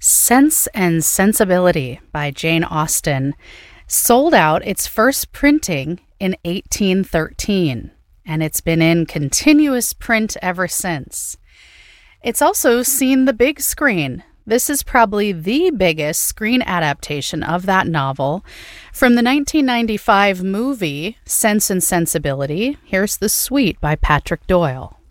Sense and Sensibility by Jane Austen sold out its first printing in 1813, and it's been in continuous print ever since. It's also seen the big screen. This is probably the biggest screen adaptation of that novel. From the 1995 movie Sense and Sensibility, here's The Suite by Patrick Doyle.